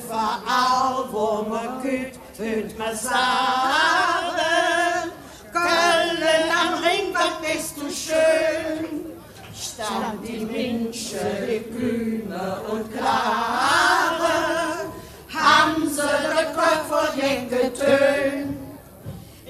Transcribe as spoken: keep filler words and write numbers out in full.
überall, wo man geht, hört man sagen, Köln am Ring, was bist du schön, stand die Menschen, die grüne und klar.